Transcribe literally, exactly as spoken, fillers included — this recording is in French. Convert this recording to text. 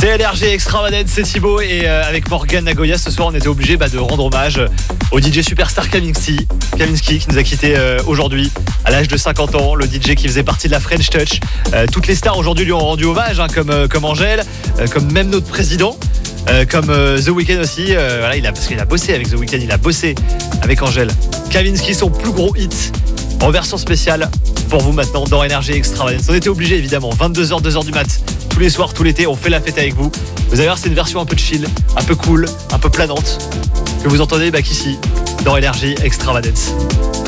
C'est L R G Extravagance, c'est Thibaut et euh, avec Morgan Nagoya ce soir on était obligé bah, de rendre hommage au D J superstar Kavinsky, Kavinsky qui nous a quitté euh, aujourd'hui à l'âge de cinquante ans, le D J qui faisait partie de la French Touch. Euh, toutes les stars aujourd'hui lui ont rendu hommage hein, comme, euh, comme Angèle, euh, comme même notre président. Euh, comme euh, The Weeknd aussi, euh, voilà, il a, parce qu'il a bossé avec The Weeknd, il a bossé avec Angèle. Kavinsky, son plus gros hit en version spéciale pour vous maintenant dans N R G Extravagance. On était obligé évidemment, vingt-deux heures, deux heures du mat, tous les soirs, tout l'été, on fait la fête avec vous. Vous allez voir, c'est une version un peu chill, un peu cool, un peu planante que vous entendez bah, qu'ici dans N R G Extravagance.